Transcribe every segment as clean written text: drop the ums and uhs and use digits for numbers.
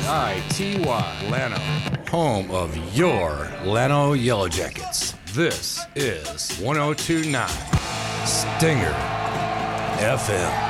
Lano, home of your Lano Yellow Jackets. This is 102.9 Stinger FM.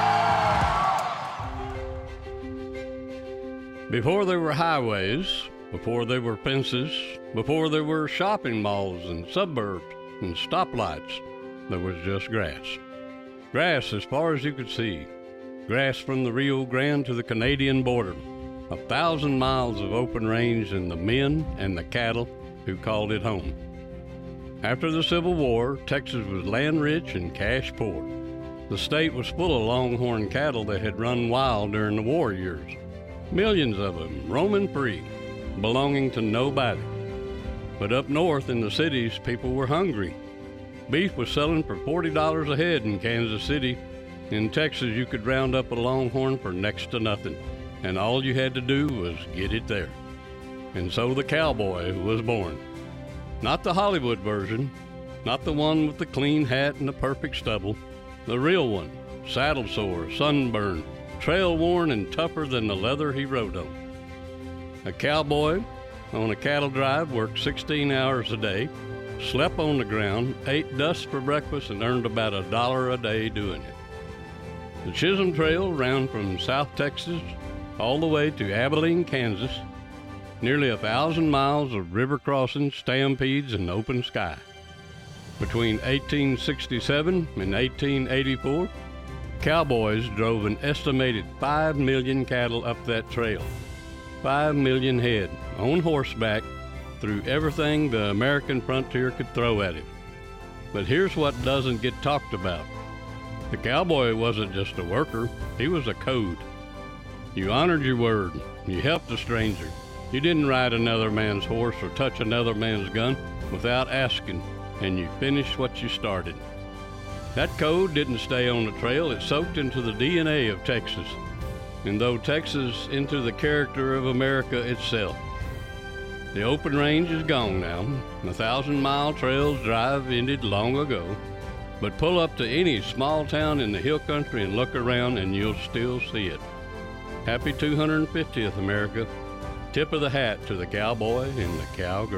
Before there were highways, before there were fences, before there were shopping malls and suburbs and stoplights, there was just grass. Grass as far as you could see. Grass from the Rio Grande to the Canadian border. 1,000 miles of open range and the men and the cattle who called it home. After the Civil War, Texas was land-rich and cash-poor. The state was full of longhorn cattle that had run wild during the war years. Millions of them roaming free, belonging to nobody. But up north in the cities, people were hungry. Beef was selling for $40 a head in Kansas City. In Texas, you could round up a longhorn for next to nothing, and all you had to do was get it there. And so the cowboy was born. Not the Hollywood version, not the one with the clean hat and the perfect stubble. The real one, saddle sore, sunburned, trail worn and tougher than the leather he rode on. A cowboy on a cattle drive worked 16 hours a day, slept on the ground, ate dust for breakfast, and earned about $1 a day doing it. The Chisholm Trail ran from South Texas all the way to Abilene, Kansas. Nearly 1,000 miles of river crossings, stampedes, and open sky. Between 1867 and 1884, cowboys drove an estimated 5 million cattle up that trail. 5 million head, on horseback, through everything the American frontier could throw at him. But here's what doesn't get talked about. The cowboy wasn't just a worker, he was a code. You honored your word, you helped a stranger. You didn't ride another man's horse or touch another man's gun without asking, and you finished what you started. That code didn't stay on the trail, it soaked into the DNA of Texas, and though Texas, into the character of America itself. The open range is gone now. 1,000-mile trails drive ended long ago, but pull up to any small town in the hill country and look around and you'll still see it. Happy 250th, America. Tip of the hat to the cowboy and the cowgirl.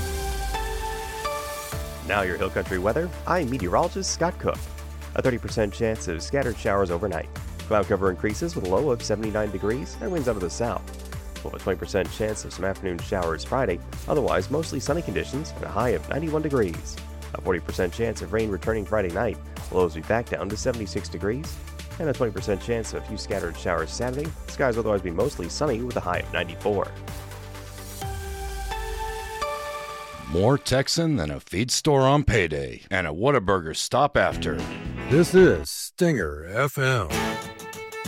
Now your Hill Country weather. I'm meteorologist Scott Cook. A 30% chance of scattered showers overnight. Cloud cover increases with a low of 79 degrees and winds out of the south. With a 20% chance of some afternoon showers Friday. Otherwise, mostly sunny conditions and a high of 91 degrees. A 40% chance of rain returning Friday night. Lows will be back down to 76 degrees. And a 20% chance of a few scattered showers Saturday. Skies will otherwise be mostly sunny with a high of 94. More Texan than a feed store on payday and a Whataburger stop after. This is Stinger FM.